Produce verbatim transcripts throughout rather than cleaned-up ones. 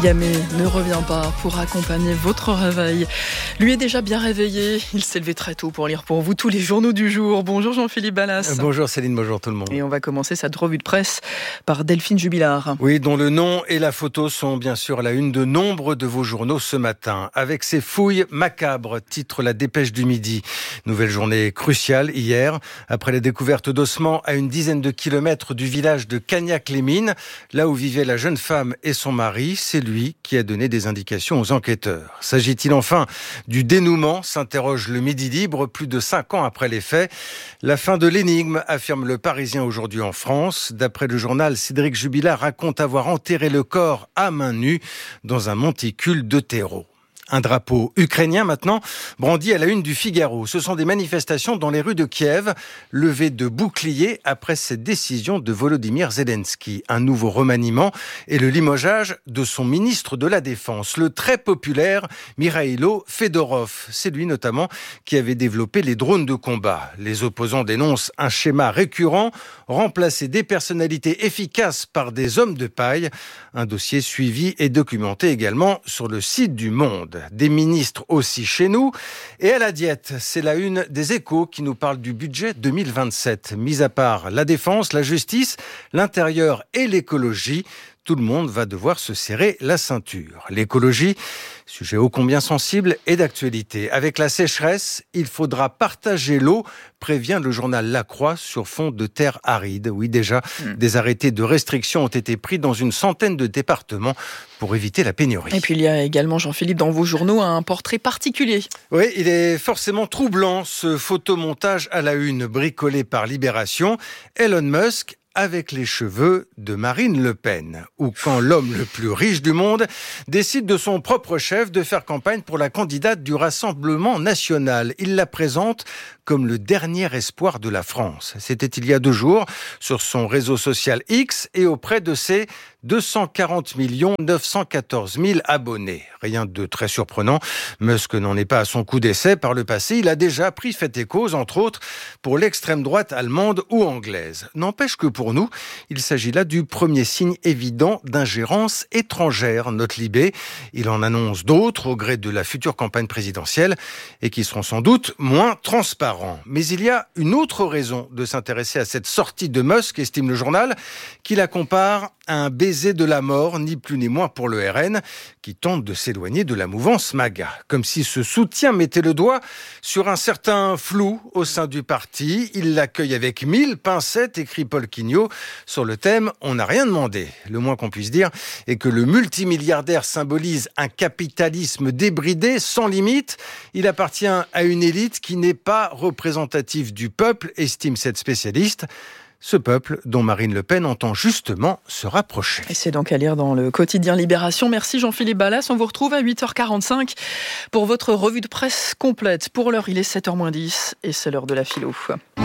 Yamé ne revient pas pour accompagner votre réveil. Lui est déjà bien réveillé. Il s'est levé très tôt pour lire pour vous tous les journaux du jour. Bonjour Jean-Philippe Ballas. Bonjour Céline, bonjour tout le monde. Et on va commencer cette revue de presse par Delphine Jubilard. Oui, dont le nom et la photo sont bien sûr à la une de nombre de vos journaux ce matin. Avec ces fouilles macabres, titre la Dépêche du Midi. Nouvelle journée cruciale hier, après la découverte d'ossements à une dizaine de kilomètres du village de Cagnac-les-Mines, là où vivait la jeune femme et son mari. C'est lui qui a donné des indications aux enquêteurs. S'agit-il enfin du dénouement, s'interroge le Midi Libre, plus de cinq ans après les faits. La fin de l'énigme, affirme le Parisien aujourd'hui en France. D'après le journal, Cédric Jubilard raconte avoir enterré le corps à main nue dans un monticule de terreau. Un drapeau ukrainien maintenant, brandi à la une du Figaro. Ce sont des manifestations dans les rues de Kiev, levées de boucliers après cette décision de Volodymyr Zelensky. Un nouveau remaniement et le limogeage de son ministre de la Défense, le très populaire Mikhailo Fedorov. C'est lui notamment qui avait développé les drones de combat. Les opposants dénoncent un schéma récurrent, remplacer des personnalités efficaces par des hommes de paille. Un dossier suivi et documenté également sur le site du Monde. Des ministres aussi chez nous. Et à la diète, c'est la une des Échos qui nous parle du budget deux mille vingt-sept. Mis à part la défense, la justice, l'intérieur et l'écologie, tout le monde va devoir se serrer la ceinture. L'écologie, sujet ô combien sensible et d'actualité. Avec la sécheresse, il faudra partager l'eau, prévient le journal La Croix sur fond de terre aride. Oui, déjà, mmh. des arrêtés de restriction ont été pris dans une centaine de départements pour éviter la pénurie. Et puis il y a également, Jean-Philippe, dans vos journaux, un portrait particulier. Oui, il est forcément troublant, ce photomontage à la une bricolé par Libération. Elon Musk avec les cheveux de Marine Le Pen, ou quand l'homme le plus riche du monde décide de son propre chef de faire campagne pour la candidate du Rassemblement national. Il la présente comme le dernier espoir de la France. C'était il y a deux jours sur son réseau social X et auprès de ses deux cent quarante millions neuf cent quatorze mille abonnés. Rien de très surprenant. Musk n'en est pas à son coup d'essai. Par le passé, il a déjà pris fait et cause, entre autres, pour l'extrême droite allemande ou anglaise. N'empêche que pour nous, il s'agit là du premier signe évident d'ingérence étrangère, note Libé. Il en annonce d'autres au gré de la future campagne présidentielle et qui seront sans doute moins transparents. Mais il y a une autre raison de s'intéresser à cette sortie de Musk, estime le journal, qui la compare à un baiser de la mort, ni plus ni moins pour le R N, qui tente de s'éloigner de la mouvance MAGA. Comme si ce soutien mettait le doigt sur un certain flou au sein du parti. Il l'accueille avec mille pincettes, écrit Paul Quignot, sur le thème « On n'a rien demandé ». Le moins qu'on puisse dire est que le multimilliardaire symbolise un capitalisme débridé, sans limite. Il appartient à une élite qui n'est pas représentative du peuple, estime cette spécialiste. Ce peuple dont Marine Le Pen entend justement se rapprocher. Et c'est donc à lire dans le quotidien Libération. Merci Jean-Philippe Ballas. On vous retrouve à huit heures quarante-cinq pour votre revue de presse complète. Pour l'heure, il est sept heures moins dix et c'est l'heure de la philo.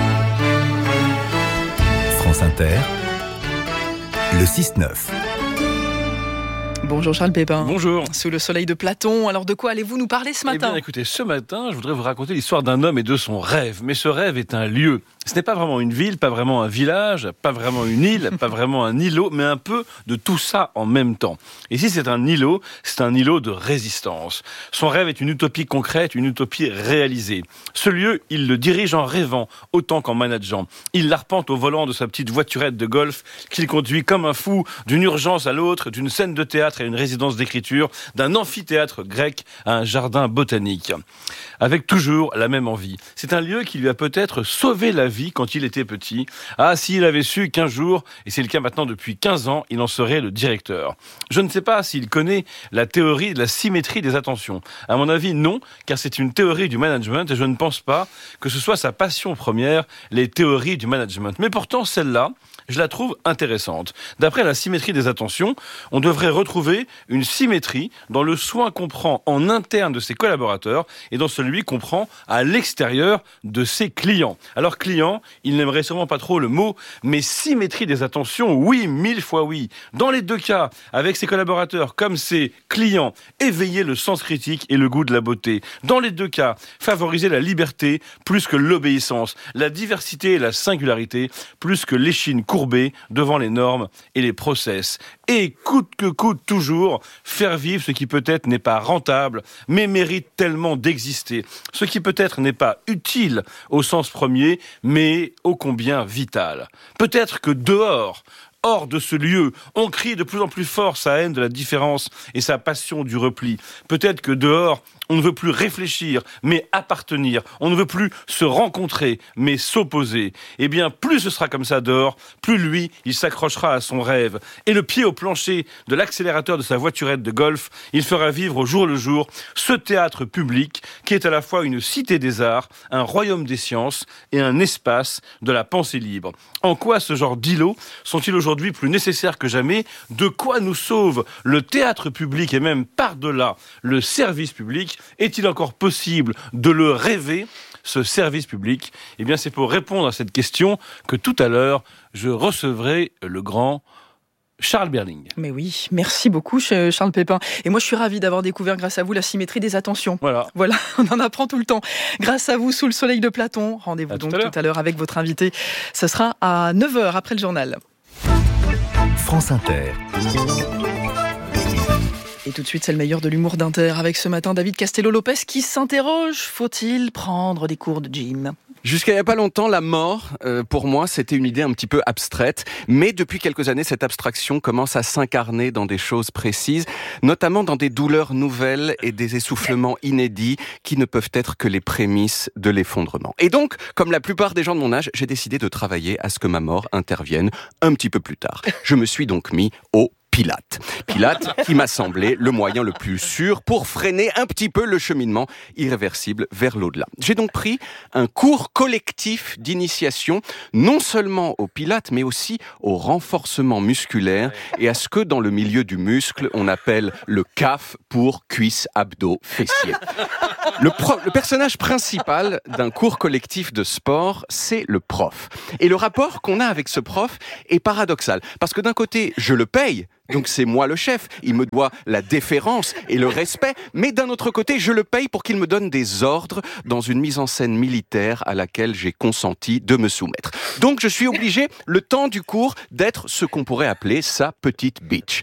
France Inter, le six neuf. Bonjour Charles Pépin. Bonjour. Sous le soleil de Platon, alors de quoi allez-vous nous parler ce matin ? Eh bien écoutez, ce matin, je voudrais vous raconter l'histoire d'un homme et de son rêve. Mais ce rêve est un lieu. Ce n'est pas vraiment une ville, pas vraiment un village, pas vraiment une île, pas vraiment un îlot, mais un peu de tout ça en même temps. Et si c'est un îlot, c'est un îlot de résistance. Son rêve est une utopie concrète, une utopie réalisée. Ce lieu, il le dirige en rêvant, autant qu'en manageant. Il l'arpente au volant de sa petite voiturette de golf, qu'il conduit comme un fou d'une urgence à l'autre, d'une scène de théâtre à une résidence d'écriture, d'un amphithéâtre grec à un jardin botanique. Avec toujours la même envie. C'est un lieu qui lui a peut-être sauvé la vie quand il était petit. Ah, s'il avait su qu'un jour, et c'est le cas maintenant depuis quinze ans, il en serait le directeur. Je ne sais pas s'il connaît la théorie de la symétrie des attentions. À mon avis, non, car c'est une théorie du management et je ne pense pas que ce soit sa passion première, les théories du management. Mais pourtant, celle-là, je la trouve intéressante. D'après la symétrie des attentions, on devrait retrouver une symétrie dans le soin qu'on prend en interne de ses collaborateurs et dans celui qu'on prend à l'extérieur de ses clients. Alors client, il n'aimerait sûrement pas trop le mot, mais symétrie des attentions, oui, mille fois oui. Dans les deux cas, avec ses collaborateurs comme ses clients, éveiller le sens critique et le goût de la beauté. Dans les deux cas, favoriser la liberté plus que l'obéissance, la diversité et la singularité plus que l'échine courte courbés devant les normes et les process. Et coûte que coûte toujours, faire vivre ce qui peut-être n'est pas rentable, mais mérite tellement d'exister. Ce qui peut-être n'est pas utile au sens premier, mais ô combien vital. Peut-être que dehors, hors de ce lieu, on crie de plus en plus fort sa haine de la différence et sa passion du repli. Peut-être que dehors, on ne veut plus réfléchir, mais appartenir. On ne veut plus se rencontrer, mais s'opposer. Eh bien, plus ce sera comme ça dehors, plus lui, il s'accrochera à son rêve. Et le pied au plancher de l'accélérateur de sa voiturette de golf, il fera vivre au jour le jour ce théâtre public qui est à la fois une cité des arts, un royaume des sciences et un espace de la pensée libre. En quoi ce genre d'îlots sont-ils aujourd'hui plus nécessaires que jamais? De quoi nous sauve le théâtre public et même par-delà le service public? Est-il encore possible de le rêver, ce service public? Eh bien, c'est pour répondre à cette question que tout à l'heure, je recevrai le grand Charles Berling. Mais oui, merci beaucoup Charles Pépin. Et moi je suis ravie d'avoir découvert grâce à vous la symétrie des attentions. Voilà. Voilà, on en apprend tout le temps. Grâce à vous, sous le soleil de Platon. Rendez-vous à donc tout à, tout à l'heure avec votre invité. Ce sera à neuf heures après le journal. France Inter. Et tout de suite, c'est le meilleur de l'humour d'Inter avec ce matin David Castello-Lopez qui s'interroge. Faut-il prendre des cours de gym ? Jusqu'à il n'y a pas longtemps, la mort, euh, pour moi, c'était une idée un petit peu abstraite. Mais depuis quelques années, cette abstraction commence à s'incarner dans des choses précises, notamment dans des douleurs nouvelles et des essoufflements inédits qui ne peuvent être que les prémices de l'effondrement. Et donc, comme la plupart des gens de mon âge, j'ai décidé de travailler à ce que ma mort intervienne un petit peu plus tard. Je me suis donc mis au Pilates. Pilates qui m'a semblé le moyen le plus sûr pour freiner un petit peu le cheminement irréversible vers l'au-delà. J'ai donc pris un cours collectif d'initiation, non seulement au Pilates, mais aussi au renforcement musculaire et à ce que dans le milieu du muscle, on appelle le C A F pour cuisse, abdos, fessiers. Le, pro- le personnage principal d'un cours collectif de sport, c'est le prof. Et le rapport qu'on a avec ce prof est paradoxal. Parce que d'un côté, je le paye, donc c'est moi le chef, il me doit la déférence et le respect, mais d'un autre côté, je le paye pour qu'il me donne des ordres dans une mise en scène militaire à laquelle j'ai consenti de me soumettre. Donc je suis obligé, le temps du cours, d'être ce qu'on pourrait appeler sa petite bitch.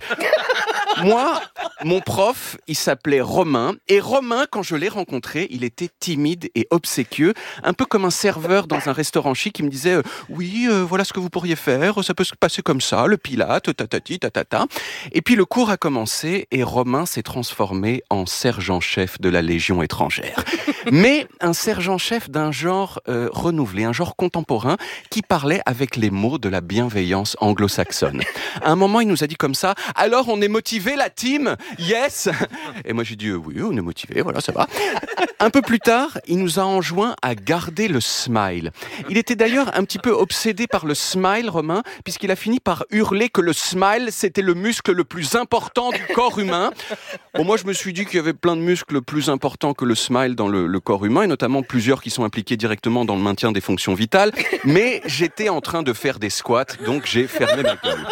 Moi, mon prof, il s'appelait Romain. Et Romain, quand je l'ai rencontré, il était timide et obséquieux, un peu comme un serveur dans un restaurant chic qui me disait euh, « Oui, euh, voilà ce que vous pourriez faire, ça peut se passer comme ça, le Pilate, tatati, tatata. » Et puis le cours a commencé et Romain s'est transformé en sergent-chef de la Légion étrangère. Mais un sergent-chef d'un genre euh, renouvelé, un genre contemporain qui parlait avec les mots de la bienveillance anglo-saxonne. À un moment, il nous a dit comme ça « Alors, on est motivé la team, yes !» Et moi j'ai dit euh, oui, on est motivé, voilà, ça va. Un peu plus tard, il nous a enjoint à garder le smile. Il était d'ailleurs un petit peu obsédé par le smile, Romain, puisqu'il a fini par hurler que le smile, c'était le muscle le plus important du corps humain. Bon, moi je me suis dit qu'il y avait plein de muscles plus importants que le smile dans le, le corps humain, et notamment plusieurs qui sont impliqués directement dans le maintien des fonctions vitales, mais j'étais en train de faire des squats, donc j'ai fermé ma gueule.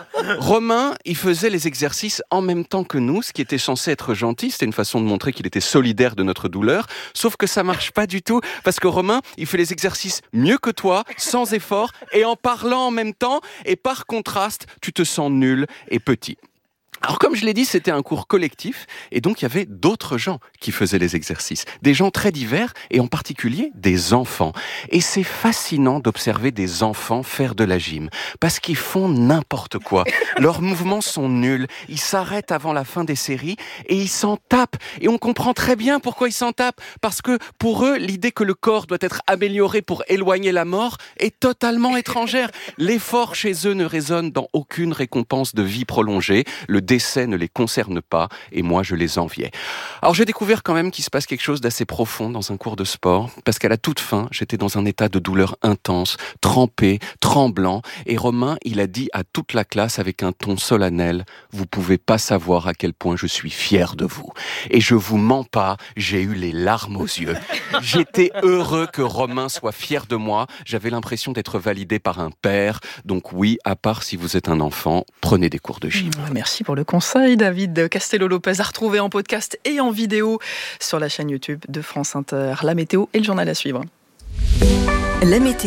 Romain, il faisait les exercices en même temps que nous, ce qui était censé être gentil, c'était une façon de montrer qu'il était solidaire de notre douleur, sauf que ça marche pas du tout, parce que Romain, il fait les exercices mieux que toi, sans effort, et en parlant en même temps, et par contraste, tu te sens nul et petit. Alors comme je l'ai dit, c'était un cours collectif et donc il y avait d'autres gens qui faisaient les exercices. Des gens très divers et en particulier des enfants. Et c'est fascinant d'observer des enfants faire de la gym parce qu'ils font n'importe quoi. Leurs mouvements sont nuls, ils s'arrêtent avant la fin des séries et ils s'en tapent. Et on comprend très bien pourquoi ils s'en tapent. Parce que pour eux, l'idée que le corps doit être amélioré pour éloigner la mort est totalement étrangère. L'effort chez eux ne résonne dans aucune récompense de vie prolongée. Le décès ne les concerne pas et moi je les enviais. Alors j'ai découvert quand même qu'il se passe quelque chose d'assez profond dans un cours de sport parce qu'à la toute fin, j'étais dans un état de douleur intense, trempé, tremblant et Romain, il a dit à toute la classe avec un ton solennel « Vous pouvez pas savoir à quel point je suis fier de vous. » Et je vous mens pas, j'ai eu les larmes aux yeux. J'étais heureux que Romain soit fier de moi, j'avais l'impression d'être validé par un père. Donc oui, à part si vous êtes un enfant, prenez des cours de gym. Merci pour le conseil, David Castello-Lopez, à retrouver en podcast et en vidéo sur la chaîne YouTube de France Inter. La météo et le journal à suivre. La météo.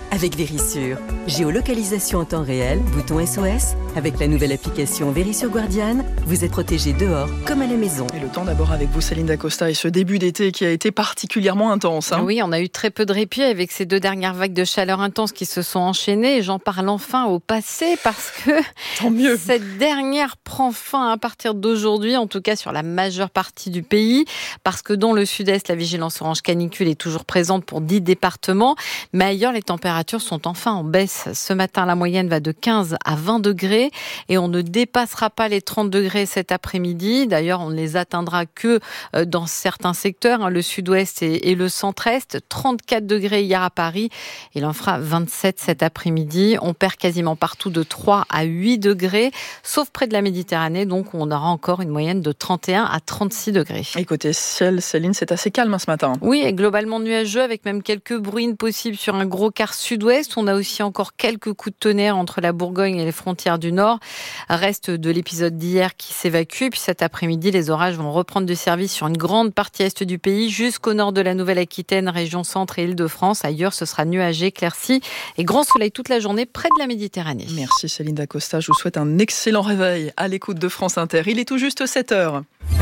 avec Verisure. Géolocalisation en temps réel, bouton S O S. Avec la nouvelle application Verisure Guardian, vous êtes protégé dehors comme à la maison. Et le temps d'abord avec vous, Céline Dacosta, et ce début d'été qui a été particulièrement intense. Hein. Oui, on a eu très peu de répit avec ces deux dernières vagues de chaleur intense qui se sont enchaînées. Et j'en parle enfin au passé parce que Tant mieux. Cette dernière prend fin à partir d'aujourd'hui, en tout cas sur la majeure partie du pays, parce que dans le sud-est, la vigilance orange canicule est toujours présente pour dix départements, mais ailleurs, les températures sont enfin en baisse. Ce matin, la moyenne va de quinze à vingt degrés et on ne dépassera pas les trente degrés cet après-midi. D'ailleurs, on ne les atteindra que dans certains secteurs, le sud-ouest et le centre-est. trente-quatre degrés hier à Paris. Il en fera vingt-sept cet après-midi. On perd quasiment partout de trois à huit degrés, sauf près de la Méditerranée. Donc, on aura encore une moyenne de trente et un à trente-six degrés. Et côté ciel, Céline, c'est assez calme ce matin. Oui, et globalement nuageux avec même quelques bruines possibles sur un gros quart sud-ouest. On a aussi encore quelques coups de tonnerre entre la Bourgogne et les frontières du Nord. Reste de l'épisode d'hier qui s'évacue. Puis cet après-midi, les orages vont reprendre de service sur une grande partie est du pays, jusqu'au nord de la Nouvelle-Aquitaine, région centre et Île-de-France. Ailleurs, ce sera nuagé, éclairci et grand soleil toute la journée près de la Méditerranée. Merci Céline Dacosta. Je vous souhaite un excellent réveil à l'écoute de France Inter. Il est tout juste sept heures.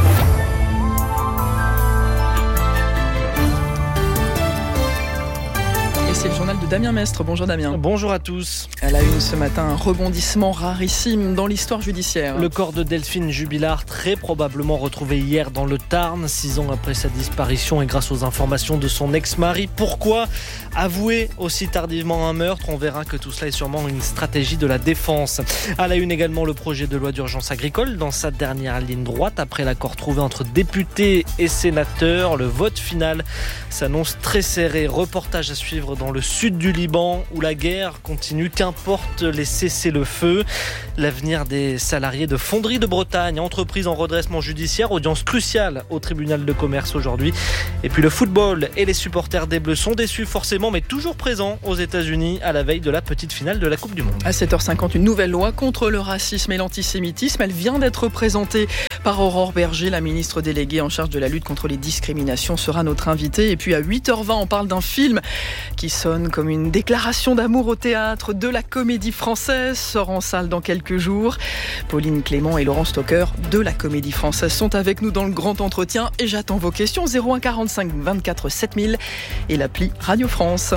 C'est le journal de Damien Mestre. Bonjour Damien. Bonjour à tous. À la une ce matin, un rebondissement rarissime dans l'histoire judiciaire. Le corps de Delphine Jubilard, très probablement retrouvé hier dans le Tarn, six ans après sa disparition et grâce aux informations de son ex-mari. Pourquoi avouer aussi tardivement un meurtre ? On verra que tout cela est sûrement une stratégie de la défense. À la une également, le projet de loi d'urgence agricole dans sa dernière ligne droite. Après l'accord trouvé entre députés et sénateurs, le vote final s'annonce très serré. Reportage à suivre dans le sud du Liban où la guerre continue, qu'importe les cessez-le-feu. L'avenir des salariés de Fonderie de Bretagne, entreprise en redressement judiciaire, audience cruciale au tribunal de commerce aujourd'hui. Et puis le football et les supporters des Bleus sont déçus forcément, mais toujours présents aux États-Unis à la veille de la petite finale de la Coupe du Monde. À sept heures cinquante, une nouvelle loi contre le racisme et l'antisémitisme. Elle vient d'être présentée par Aurore Berger, la ministre déléguée en charge de la lutte contre les discriminations, sera notre invitée. Et puis à huit heures vingt, on parle d'un film qui sonne comme une déclaration d'amour au théâtre de la Comédie Française, sort en salle dans quelques jours. Pauline Clément et Laurent Stocker de la Comédie Française sont avec nous dans le grand entretien et j'attends vos questions. Zéro un quarante-cinq vingt-quatre sept mille et l'appli Radio France.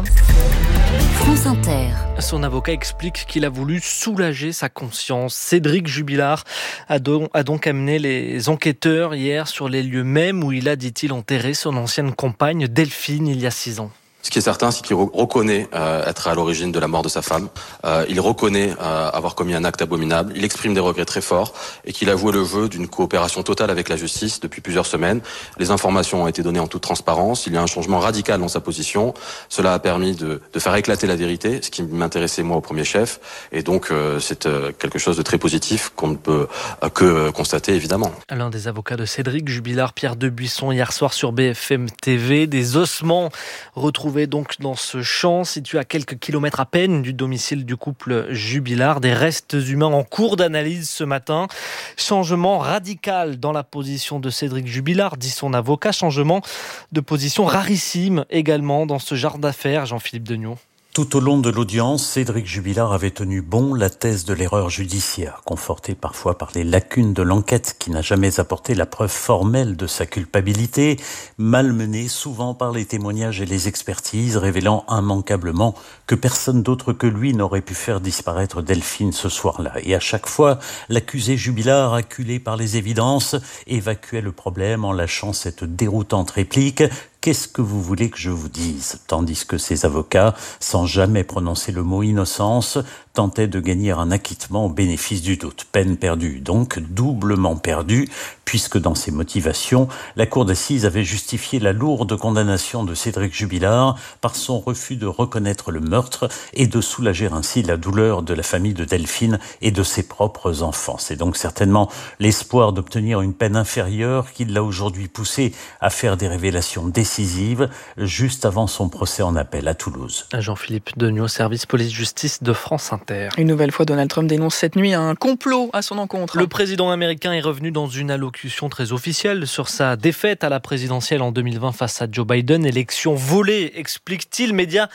France Inter. Son avocat explique qu'il a voulu soulager sa conscience. Cédric Jubilard a donc, a donc amené les enquêteurs hier sur les lieux mêmes où il a, dit-il, enterré son ancienne compagne Delphine il y a six ans. Ce qui est certain, c'est qu'il reconnaît euh, être à l'origine de la mort de sa femme. Euh, il reconnaît euh, avoir commis un acte abominable. Il exprime des regrets très forts et qu'il a joué le jeu d'une coopération totale avec la justice depuis plusieurs semaines. Les informations ont été données en toute transparence. Il y a un changement radical dans sa position. Cela a permis de, de faire éclater la vérité, ce qui m'intéressait moi au premier chef. Et donc, euh, c'est euh, quelque chose de très positif qu'on ne peut euh, que euh, constater, évidemment. L'un des avocats de Cédric Jubilard, Pierre Debuisson, hier soir sur B F M T V. Des ossements retrouvés donc dans ce champ situé à quelques kilomètres à peine du domicile du couple Jubilard. Des restes humains en cours d'analyse ce matin. Changement radical dans la position de Cédric Jubilard, dit son avocat. Changement de position rarissime également dans ce genre d'affaires. Jean-Philippe Degnaud. Tout au long de l'audience, Cédric Jubilard avait tenu bon la thèse de l'erreur judiciaire, confortée parfois par les lacunes de l'enquête qui n'a jamais apporté la preuve formelle de sa culpabilité, malmenée souvent par les témoignages et les expertises, révélant immanquablement que personne d'autre que lui n'aurait pu faire disparaître Delphine ce soir-là. Et à chaque fois, l'accusé Jubilard, acculé par les évidences, évacuait le problème en lâchant cette déroutante réplique « Qu'est-ce que vous voulez que je vous dise ?» Tandis que ses avocats, sans jamais prononcer le mot innocence, tentaient de gagner un acquittement au bénéfice du doute. Peine perdue, donc doublement perdue, puisque dans ses motivations, la cour d'assises avait justifié la lourde condamnation de Cédric Jubilard par son refus de reconnaître le meurtre et de soulager ainsi la douleur de la famille de Delphine et de ses propres enfants. C'est donc certainement l'espoir d'obtenir une peine inférieure qui l'a aujourd'hui poussé à faire des révélations décisives juste avant son procès en appel à Toulouse. Jean-Philippe Degnaud, service police-justice de France Inter. Une nouvelle fois, Donald Trump dénonce cette nuit un complot à son encontre. Le président américain est revenu dans une allocution très officielle sur sa défaite à la présidentielle en deux mille vingt face à Joe Biden. Élection volée, explique-t-il. Médias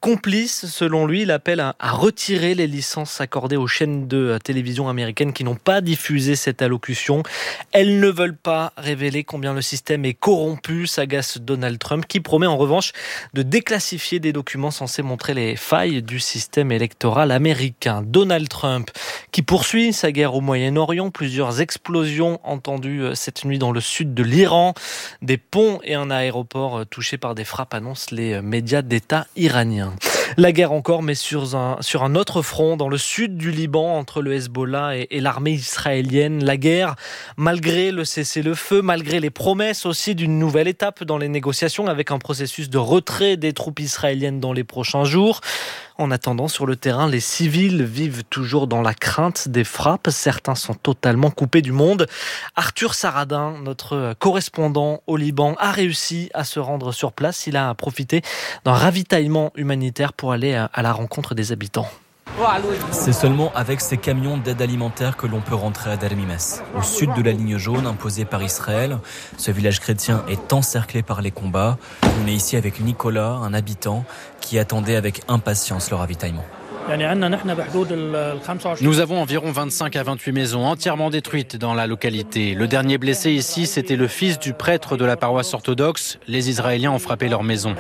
complice. Selon lui, il appelle à, à retirer les licences accordées aux chaînes de télévision américaines qui n'ont pas diffusé cette allocution. Elles ne veulent pas révéler combien le système est corrompu, s'agace Donald Trump, qui promet en revanche de déclassifier des documents censés montrer les failles du système électoral américain. Donald Trump qui poursuit sa guerre au Moyen-Orient, plusieurs explosions entendues cette nuit dans le sud de l'Iran, des ponts et un aéroport touchés par des frappes, annoncent les médias d'État iraniens. La guerre encore, mais sur un, sur un autre front, dans le sud du Liban, entre le Hezbollah et, et l'armée israélienne. La guerre, malgré le cessez-le-feu, malgré les promesses aussi d'une nouvelle étape dans les négociations avec un processus de retrait des troupes israéliennes dans les prochains jours. En attendant, sur le terrain, les civils vivent toujours dans la crainte des frappes. Certains sont totalement coupés du monde. Arthur Saradin, notre correspondant au Liban, a réussi à se rendre sur place. Il a profité d'un ravitaillement humanitaire pour aller à la rencontre des habitants. C'est seulement avec ces camions d'aide alimentaire que l'on peut rentrer à Darmimes, au sud de la ligne jaune imposée par Israël. Ce village chrétien est encerclé par les combats. On est ici avec Nicolas, un habitant, qui attendait avec impatience le ravitaillement. Nous avons environ vingt-cinq à vingt-huit maisons entièrement détruites dans la localité. Le dernier blessé ici, c'était le fils du prêtre de la paroisse orthodoxe. Les Israéliens ont frappé leur maison.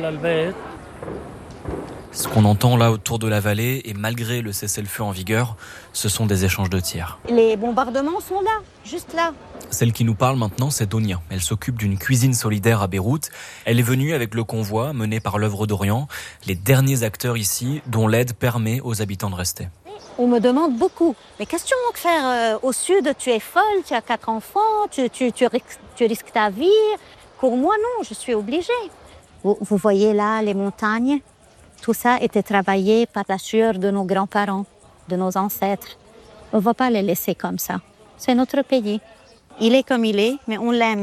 Ce qu'on entend là autour de la vallée, et malgré le cessez-le-feu en vigueur, ce sont des échanges de tirs. Les bombardements sont là, juste là. Celle qui nous parle maintenant, c'est Donia. Elle s'occupe d'une cuisine solidaire à Beyrouth. Elle est venue avec le convoi mené par l'œuvre d'Orient, les derniers acteurs ici dont l'aide permet aux habitants de rester. On me demande beaucoup. Mais qu'est-ce que tu manques faire euh, au sud? Tu es folle, tu as quatre enfants, tu, tu, tu, risques, tu risques ta vie. Pour moi, non, je suis obligée. Vous, vous voyez là les montagnes? Tout ça était travaillé par la sueur de nos grands-parents, de nos ancêtres. On ne va pas les laisser comme ça. C'est notre pays. Il est comme il est, mais on l'aime.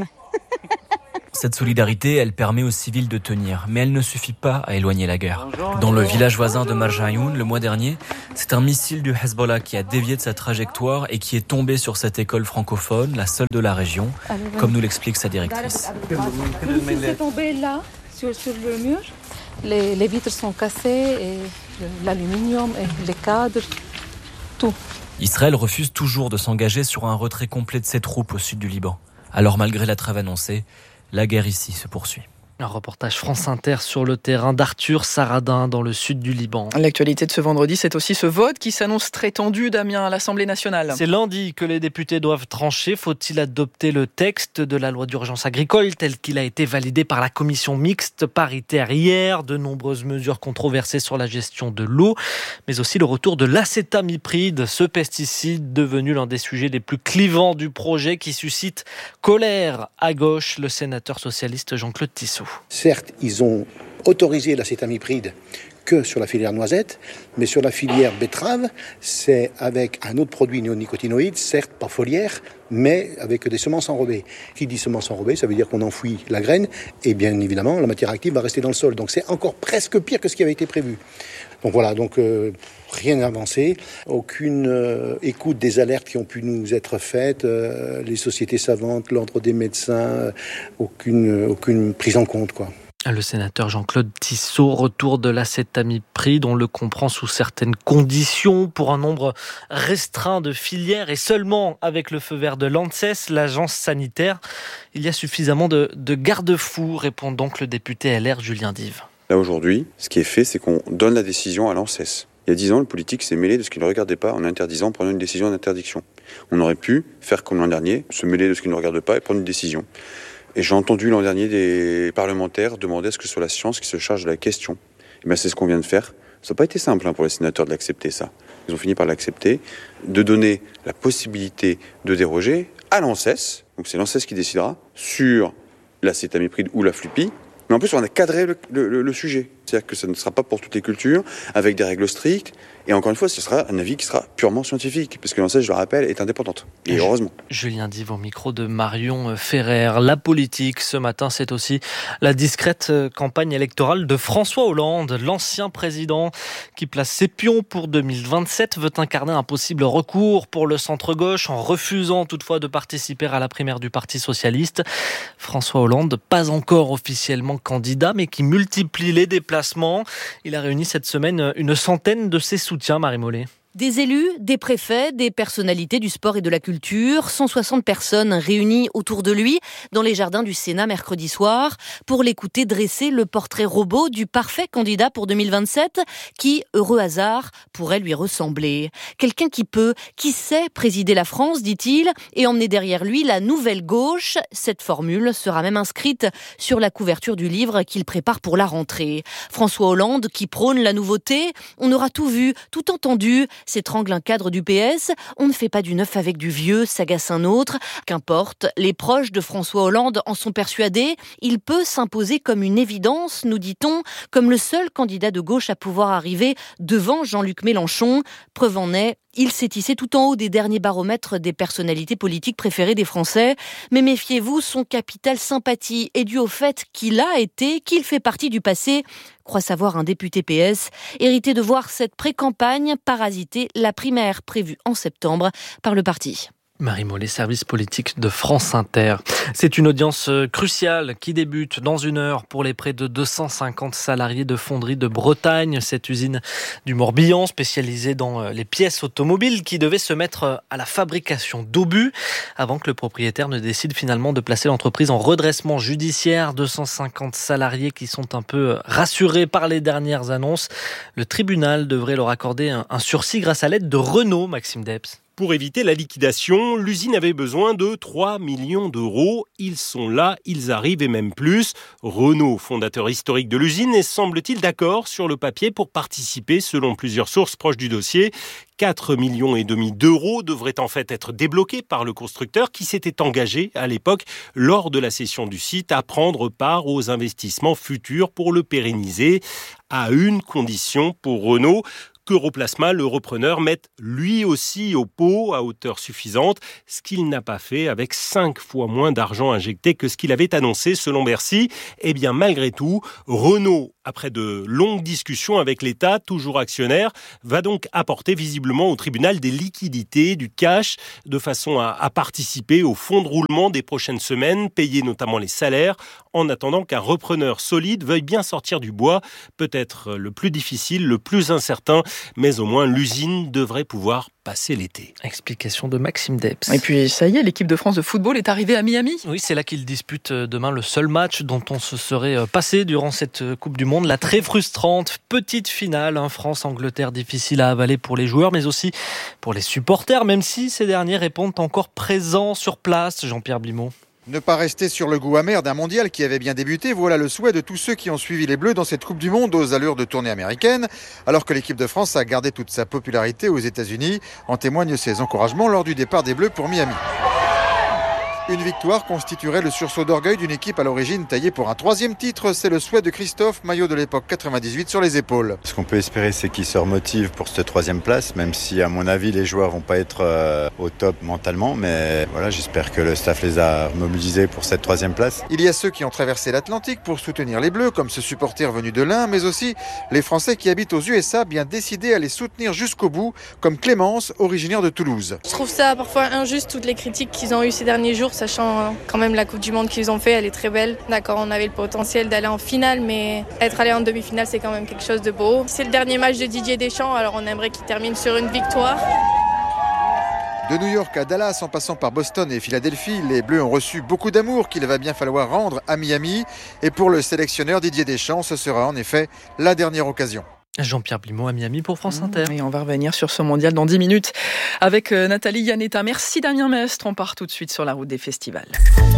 Cette solidarité, elle permet aux civils de tenir, mais elle ne suffit pas à éloigner la guerre. Dans le village voisin de Marjayoun, le mois dernier, c'est un missile du Hezbollah qui a dévié de sa trajectoire et qui est tombé sur cette école francophone, la seule de la région, comme nous l'explique sa directrice. C'est tombé là, sur, sur le mur. Les, les vitres sont cassées, et l'aluminium, et les cadres, tout. Israël refuse toujours de s'engager sur un retrait complet de ses troupes au sud du Liban. Alors malgré la trêve annoncée, la guerre ici se poursuit. Un reportage France Inter sur le terrain d'Arthur Saradin dans le sud du Liban. L'actualité de ce vendredi, c'est aussi ce vote qui s'annonce très tendu, Damien, à l'Assemblée nationale. C'est lundi que les députés doivent trancher. Faut-il adopter le texte de la loi d'urgence agricole tel qu'il a été validé par la commission mixte paritaire hier? De nombreuses mesures controversées sur la gestion de l'eau, mais aussi le retour de l'acétamipride, ce pesticide devenu l'un des sujets les plus clivants du projet qui suscite colère à gauche. Le sénateur socialiste Jean-Claude Tissot. Certes, ils ont autorisé l'acétamipride que sur la filière noisette, mais sur la filière betterave, c'est avec un autre produit néonicotinoïde, certes pas foliaire, mais avec des semences enrobées. Qui dit semences enrobées, ça veut dire qu'on enfouit la graine, et bien évidemment, la matière active va rester dans le sol. Donc c'est encore presque pire que ce qui avait été prévu. Donc voilà, donc euh, rien avancé, aucune euh, écoute des alertes qui ont pu nous être faites, euh, les sociétés savantes, l'ordre des médecins, euh, aucune, euh, aucune prise en compte, quoi. Le sénateur Jean-Claude Tissot, retour de l'acétamipride, on le comprend sous certaines conditions pour un nombre restreint de filières et seulement avec le feu vert de l'ANSES, l'agence sanitaire. Il y a suffisamment de, de garde-fous, répond donc le député L R Julien Dive. Là aujourd'hui, ce qui est fait, c'est qu'on donne la décision à l'ANSES. Il y a dix ans, le politique s'est mêlé de ce qu'il ne regardait pas en interdisant, en prenant une décision d'interdiction. On aurait pu faire comme l'an dernier, se mêler de ce qui ne regarde pas et prendre une décision. Et j'ai entendu l'an dernier des parlementaires demander à ce que ce soit la science qui se charge de la question. Et bien c'est ce qu'on vient de faire. Ça n'a pas été simple hein, pour les sénateurs de l'accepter, ça. Ils ont fini par l'accepter, de donner la possibilité de déroger à l'ANSES, donc c'est l'ANSES qui décidera, sur l'acétamipride ou la flupie. Mais en plus, on a cadré le, le, le sujet. C'est-à-dire que ça ne sera pas pour toutes les cultures, avec des règles strictes. Et encore une fois, ce sera un avis qui sera purement scientifique, parce que l'ANSES, je le rappelle, est indépendante. Et je, heureusement. Julien Dive au micro de Marion Ferrer. La politique, ce matin, c'est aussi la discrète campagne électorale de François Hollande, l'ancien président qui place ses pions pour deux mille vingt-sept, veut incarner un possible recours pour le centre-gauche, en refusant toutefois de participer à la primaire du Parti socialiste. François Hollande, pas encore officiellement candidat, mais qui multiplie les déplacements déplacement. Il a réuni cette semaine une centaine de ses soutiens, Marie Mollet. Des élus, des préfets, des personnalités du sport et de la culture, cent soixante personnes réunies autour de lui dans les jardins du Sénat mercredi soir pour l'écouter dresser le portrait robot du parfait candidat pour deux mille vingt-sept qui, heureux hasard, pourrait lui ressembler. Quelqu'un qui peut, qui sait présider la France, dit-il, et emmener derrière lui la nouvelle gauche. Cette formule sera même inscrite sur la couverture du livre qu'il prépare pour la rentrée. François Hollande qui prône la nouveauté, on aura tout vu, tout entendu, s'étrangle un cadre du P S. On ne fait pas du neuf avec du vieux, s'agace un autre. Qu'importe, les proches de François Hollande en sont persuadés. Il peut s'imposer comme une évidence, nous dit-on, comme le seul candidat de gauche à pouvoir arriver devant Jean-Luc Mélenchon. Preuve en est, il s'est hissé tout en haut des derniers baromètres des personnalités politiques préférées des Français. Mais méfiez-vous, son capital sympathie est dû au fait qu'il a été, qu'il fait partie du passé, croit savoir un député P S, hérité de voir cette pré-campagne parasiter la primaire prévue en septembre par le parti. Marie Mollet, service politique de France Inter. C'est une audience cruciale qui débute dans une heure pour les près de deux cent cinquante salariés de Fonderie de Bretagne, cette usine du Morbihan spécialisée dans les pièces automobiles qui devait se mettre à la fabrication d'obus avant que le propriétaire ne décide finalement de placer l'entreprise en redressement judiciaire. deux cent cinquante salariés qui sont un peu rassurés par les dernières annonces. Le tribunal devrait leur accorder un sursis grâce à l'aide de Renault, Maxime Debs. Pour éviter la liquidation, l'usine avait besoin de trois millions d'euros. Ils sont là, ils arrivent et même plus. Renault, fondateur historique de l'usine, est semble-t-il d'accord sur le papier pour participer, selon plusieurs sources proches du dossier. quatre millions et demi d'euros devraient en fait être débloqués par le constructeur qui s'était engagé à l'époque, lors de la cession du site, à prendre part aux investissements futurs pour le pérenniser, à une condition pour Renault, qu'Europlasma, le repreneur, mette lui aussi au pot à hauteur suffisante, ce qu'il n'a pas fait avec cinq fois moins d'argent injecté que ce qu'il avait annoncé selon Bercy. Eh bien, malgré tout, Renault, après de longues discussions avec l'État, toujours actionnaire, va donc apporter visiblement au tribunal des liquidités, du cash, de façon à, à participer au fonds de roulement des prochaines semaines, payer notamment les salaires, en attendant qu'un repreneur solide veuille bien sortir du bois, peut-être le plus difficile, le plus incertain, mais au moins l'usine devrait pouvoir passer l'été. Explication de Maxime Debs. Et puis ça y est, l'équipe de France de football est arrivée à Miami. Oui, c'est là qu'il dispute demain le seul match dont on se serait passé durant cette Coupe du Monde. La très frustrante petite finale, hein, France-Angleterre, difficile à avaler pour les joueurs, mais aussi pour les supporters, même si ces derniers répondent encore présents sur place. Jean-Pierre Blimaud. Ne pas rester sur le goût amer d'un mondial qui avait bien débuté, voilà le souhait de tous ceux qui ont suivi les Bleus dans cette Coupe du Monde aux allures de tournée américaine, alors que l'équipe de France a gardé toute sa popularité aux États-Unis. En témoignent ses encouragements lors du départ des Bleus pour Miami. Une victoire constituerait le sursaut d'orgueil d'une équipe à l'origine taillée pour un troisième titre. C'est le souhait de Christophe, maillot de l'époque quatre-vingt-dix-huit sur les épaules. Ce qu'on peut espérer, c'est qu'ils se remotivent pour cette troisième place, même si à mon avis les joueurs vont pas être euh, au top mentalement. Mais voilà, j'espère que le staff les a mobilisés pour cette troisième place. Il y a ceux qui ont traversé l'Atlantique pour soutenir les Bleus, comme ce supporter venu de l'Ain, mais aussi les Français qui habitent aux U S A, bien décidés à les soutenir jusqu'au bout, comme Clémence, originaire de Toulouse. Je trouve ça parfois injuste, toutes les critiques qu'ils ont eues ces derniers jours, sachant quand même la Coupe du Monde qu'ils ont fait, elle est très belle. D'accord, on avait le potentiel d'aller en finale, mais être allé en demi-finale, c'est quand même quelque chose de beau. C'est le dernier match de Didier Deschamps, alors on aimerait qu'il termine sur une victoire. De New York à Dallas, en passant par Boston et Philadelphie, les Bleus ont reçu beaucoup d'amour qu'il va bien falloir rendre à Miami. Et pour le sélectionneur Didier Deschamps, ce sera en effet la dernière occasion. Jean-Pierre Blimaud à Miami pour France Inter. Et on va revenir sur ce mondial dans dix minutes avec Nathalie Yanetta. Merci Damien Mestre. On part tout de suite sur la route des festivals.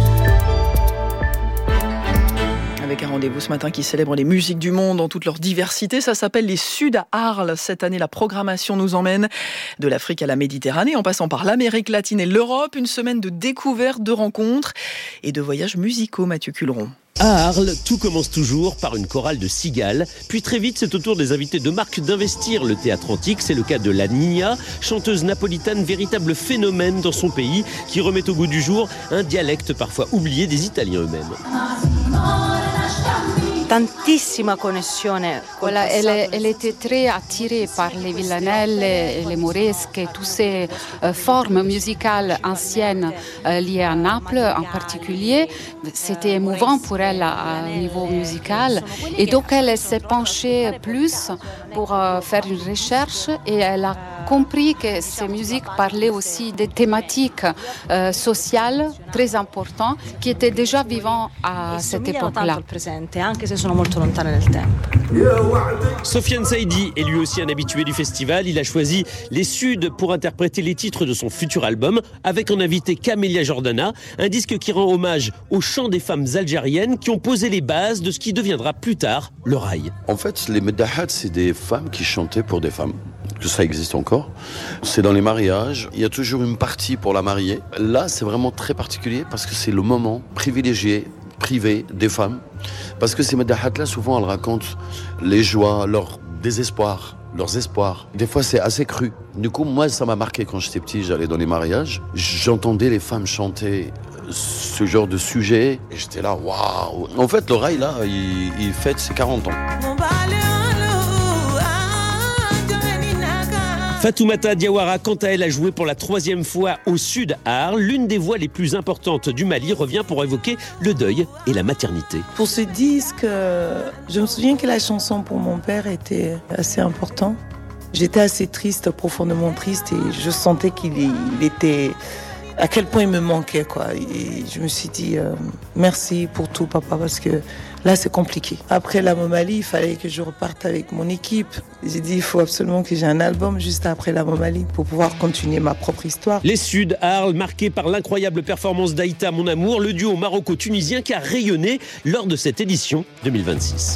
Avec un rendez-vous ce matin qui célèbre les musiques du monde dans toute leur diversité. Ça s'appelle les Sud à Arles. Cette année, la programmation nous emmène de l'Afrique à la Méditerranée, en passant par l'Amérique latine et l'Europe. Une semaine de découvertes, de rencontres et de voyages musicaux, Mathieu Culeron. À Arles, tout commence toujours par une chorale de cigales. Puis très vite, c'est au tour des invités de marque d'investir le théâtre antique. C'est le cas de la Nina, chanteuse napolitaine, véritable phénomène dans son pays, qui remet au goût du jour un dialecte parfois oublié des Italiens eux-mêmes. tantissima connessione. Voilà, elle, elle était très attirée par les villanelles, les moresques, toutes ces euh, formes musicales anciennes euh, liées à Naples en particulier. C'était émouvant pour elle à, à niveau musical. Et donc elle s'est penchée plus pour euh, faire une recherche et elle a compris que ces musiques parlaient aussi des thématiques euh, sociales très importantes qui étaient déjà vivantes à cette époque-là. Sofiane Saïdi est lui aussi un habitué du festival. Il a choisi les Suds pour interpréter les titres de son futur album avec en invité Camélia Jordana, un disque qui rend hommage au chant des femmes algériennes qui ont posé les bases de ce qui deviendra plus tard le rail. En fait, les meddahat, c'est des femmes qui chantaient pour des femmes. Que ça existe encore. C'est dans les mariages. Il y a toujours une partie pour la mariée. Là, c'est vraiment très particulier parce que c'est le moment privilégié, privé des femmes. Parce que ces meddahat-là, souvent, elles racontent les joies, leur désespoir, leurs espoirs. Des fois, c'est assez cru. Du coup, moi, ça m'a marqué quand j'étais petit. J'allais dans les mariages. J'entendais les femmes chanter ce genre de sujet. Et j'étais là, waouh. En fait, le rail, là, il, il fête ses quarante ans. Fatoumata Diawara, quant à elle, a joué pour la troisième fois au Sud à Arles. L'une des voix les plus importantes du Mali revient pour évoquer le deuil et la maternité. Pour ce disque, je me souviens que la chanson pour mon père était assez importante. J'étais assez triste, profondément triste, et je sentais qu'il il était... à quel point il me manquait, quoi. Et je me suis dit, euh, merci pour tout, papa, parce que là, c'est compliqué. Après la Momalie, il fallait que je reparte avec mon équipe. J'ai dit, il faut absolument que j'ai un album juste après la Momalie pour pouvoir continuer ma propre histoire. Les Suds à Arles, marqués par l'incroyable performance d'Aïta Mon Amour, le duo maroco-tunisien qui a rayonné lors de cette édition deux mille vingt-six.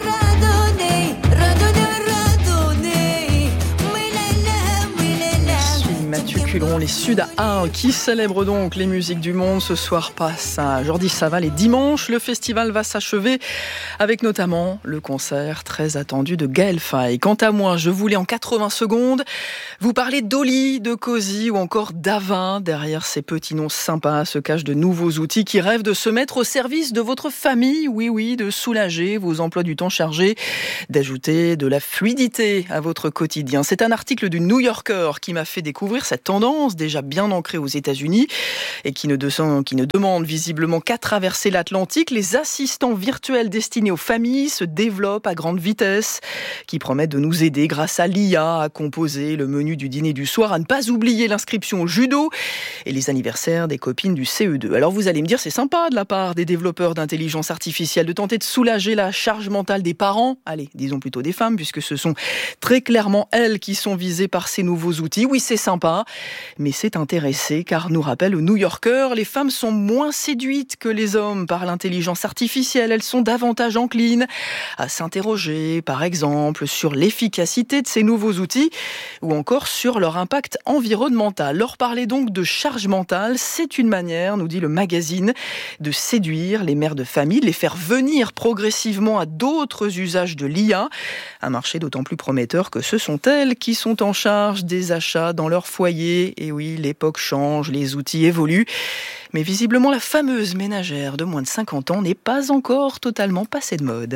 Les Suds à Arles qui célèbrent donc les musiques du monde. Ce soir passe à Jordi Saval et dimanche, le festival va s'achever avec notamment le concert très attendu de Gaël Faye. Quant à moi, je voulais en quatre-vingts secondes vous parler d'Oli, de Cozy ou encore d'Ava. Derrière ces petits noms sympas se cachent de nouveaux outils qui rêvent de se mettre au service de votre famille. Oui, oui, de soulager vos emplois du temps chargés, d'ajouter de la fluidité à votre quotidien. C'est un article du New Yorker qui m'a fait découvrir cette tendance déjà bien ancrée aux États-Unis et qui ne, de, qui ne demande visiblement qu'à traverser l'Atlantique. Les assistants virtuels destinés aux familles se développent à grande vitesse, qui promettent de nous aider grâce à l'I A à composer le menu du dîner du soir, à ne pas oublier l'inscription au judo et les anniversaires des copines du C E deux. Alors vous allez me dire, c'est sympa de la part des développeurs d'intelligence artificielle de tenter de soulager la charge mentale des parents, allez, disons plutôt des femmes, puisque ce sont très clairement elles qui sont visées par ces nouveaux outils. Oui, c'est sympa, mais c'est intéressé, car nous rappelle le New Yorker, les femmes sont moins séduites que les hommes par l'intelligence artificielle. Elles sont davantage enclines à s'interroger, par exemple, sur l'efficacité de ces nouveaux outils ou encore sur leur impact environnemental. Leur parler donc de charge mentale, c'est une manière, nous dit le magazine, de séduire les mères de famille, de les faire venir progressivement à d'autres usages de l'I A. Un marché d'autant plus prometteur que ce sont elles qui sont en charge des achats dans leur foyer. Et oui, l'époque change, les outils évoluent. Mais visiblement, la fameuse ménagère de moins de cinquante ans n'est pas encore totalement passée de mode.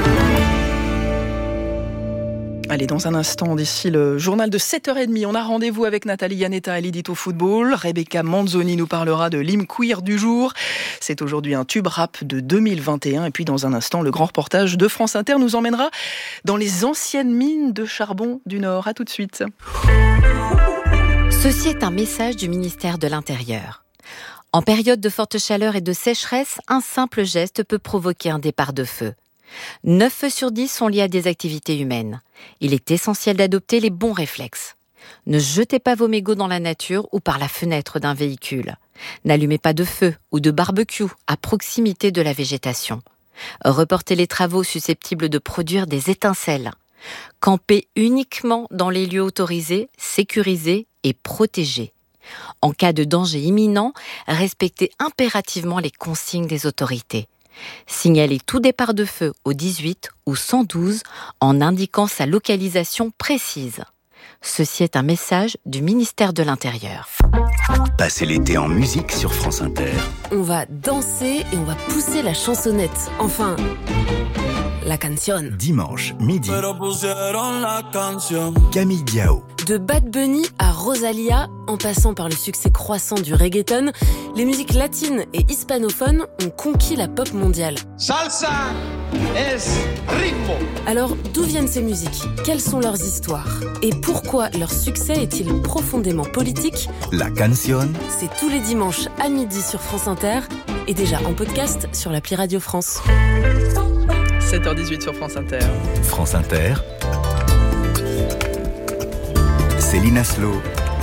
Allez, dans un instant, d'ici le journal de sept heures trente, on a rendez-vous avec Nathalie Yanetta et l'Édito Football. Rebecca Manzoni nous parlera de l'hymne queer du jour. C'est aujourd'hui un tube rap de deux mille vingt et un. Et puis, dans un instant, le grand reportage de France Inter nous emmènera dans les anciennes mines de charbon du Nord. À tout de suite. Ceci est un message du ministère de l'Intérieur. En période de forte chaleur et de sécheresse, un simple geste peut provoquer un départ de feu. neuf feux sur dix sont liés à des activités humaines. Il est essentiel d'adopter les bons réflexes. Ne jetez pas vos mégots dans la nature ou par la fenêtre d'un véhicule. N'allumez pas de feu ou de barbecue à proximité de la végétation. Reportez les travaux susceptibles de produire des étincelles. Campez uniquement dans les lieux autorisés, sécurisés et protégés. En cas de danger imminent, respectez impérativement les consignes des autorités. Signalez tout départ de feu au dix-huit ou cent douze en indiquant sa localisation précise. Ceci est un message du ministère de l'Intérieur. Passez l'été en musique sur France Inter. On va danser et on va pousser la chansonnette. Enfin, La canción. Dimanche, midi. Camille Diao. De Bad Bunny à Rosalia, en passant par le succès croissant du reggaeton, les musiques latines et hispanophones ont conquis la pop mondiale. Salsa es ritmo. Alors, d'où viennent ces musiques ? Quelles sont leurs histoires ? Et pourquoi leur succès est-il profondément politique ? La canción. C'est tous les dimanches à midi sur France Inter et déjà en podcast sur l'appli Radio France. sept heures dix-huit sur France Inter. France Inter. Céline Aslo.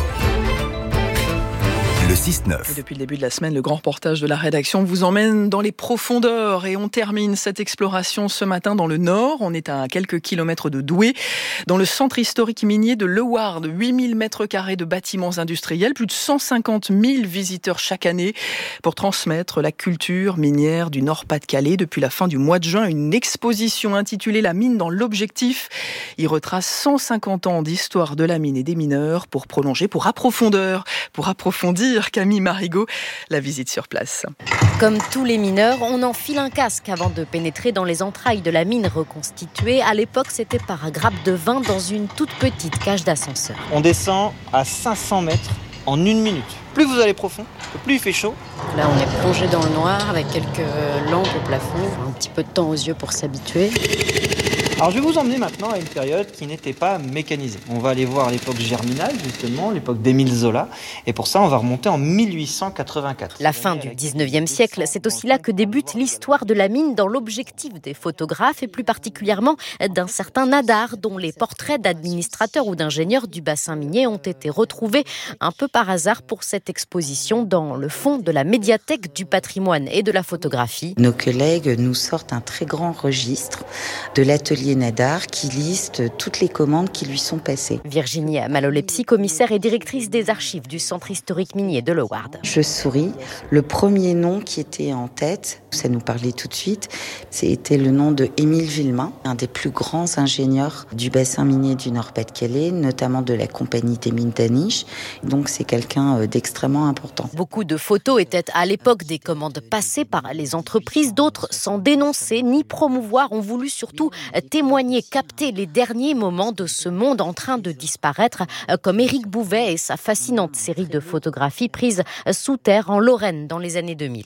Le six neuf. Et depuis le début de la semaine, le grand reportage de la rédaction vous emmène dans les profondeurs et on termine cette exploration ce matin dans le Nord. On est à quelques kilomètres de Douai, dans le centre historique minier de Leeuwarden. huit mille mètres carrés de bâtiments industriels, plus de cent cinquante mille visiteurs chaque année pour transmettre la culture minière du Nord-Pas-de-Calais. Depuis la fin du mois de juin, une exposition intitulée La mine dans l'objectif y retrace cent cinquante ans d'histoire de la mine et des mineurs pour prolonger, pour approfondeur, pour approfondir. Camille Marigot, la visite sur place. Comme tous les mineurs, on enfile un casque avant de pénétrer dans les entrailles de la mine reconstituée. À l'époque, c'était par grappe de vin dans une toute petite cage d'ascenseur. On descend à cinq cents mètres en une minute. Plus vous allez profond, plus il fait chaud. Là, on est plongé dans le noir avec quelques lampes au plafond. Un petit peu de temps aux yeux pour s'habituer. Alors je vais vous emmener maintenant à une période qui n'était pas mécanisée. On va aller voir l'époque germinale, justement, l'époque d'Émile Zola. Et pour ça, on va remonter en mille huit cent quatre-vingt-quatre. La fin du dix-neuvième siècle, c'est aussi là que débute l'histoire de la mine dans l'objectif des photographes et plus particulièrement d'un certain Nadar, dont les portraits d'administrateurs ou d'ingénieurs du bassin minier ont été retrouvés un peu par hasard pour cette exposition dans le fond de la médiathèque du patrimoine et de la photographie. Nos collègues nous sortent un très grand registre de l'atelier Nadar qui liste toutes les commandes qui lui sont passées. Virginie Malolepsi, commissaire et directrice des archives du centre historique minier de Leeuwarden. Je souris. Le premier nom qui était en tête, ça nous parlait tout de suite, c'était le nom de Émile Villemain, un des plus grands ingénieurs du bassin minier du Nord-Pas-de-Calais, notamment de la compagnie des mines d'Aniche. Donc c'est quelqu'un d'extrêmement important. Beaucoup de photos étaient à l'époque des commandes passées par les entreprises. D'autres, sans dénoncer ni promouvoir, ont voulu surtout témoigner, capter les derniers moments de ce monde en train de disparaître, comme Éric Bouvet et sa fascinante série de photographies prises sous terre en Lorraine dans les années deux mille.